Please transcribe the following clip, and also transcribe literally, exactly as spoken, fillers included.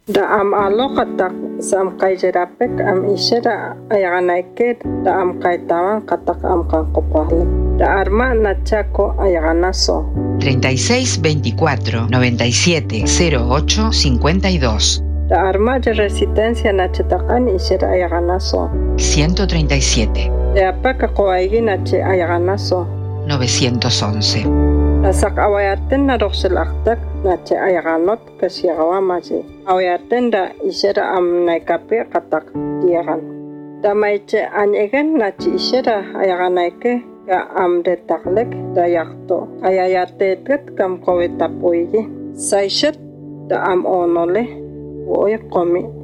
Da am aloqatak sam qayjerapek am ishera ayaganayket da am qaytawan qatak am kanqopajlek. Da arma nachako ayaganaso. treinta y seis veinticuatro noventa y siete cero ocho cincuenta y dos. Da arma de resistencia nachatakan ishera ayaganaso. ciento treinta y siete. De apaka qoaigi nache ayaganaso. novecientos once. Da sak awayaten na roxelaktak nache ayaganot kasiagawamaji. Awayaten da ishera am naikape qatak diagan. Da maiche anyegen nache ishera ayaganayke ka am detaklek da yakto. Ayayatetet kam kowetapuigi. Saishet da am onole. Oye komi